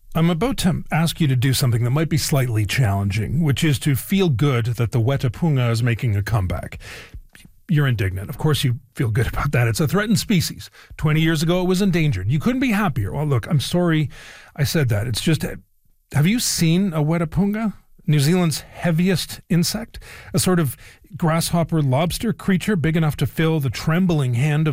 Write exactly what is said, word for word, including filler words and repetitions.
I'm about to ask you to do something that might be slightly challenging, which is to feel good that the wetapunga is making a comeback. You're indignant. Of course you feel good about that. It's a threatened species. twenty years ago, it was endangered. You couldn't be happier. Well, look, I'm sorry I said that. It's just, have you seen a wetapunga? New Zealand's heaviest insect? A sort of grasshopper lobster creature big enough to fill the trembling hand of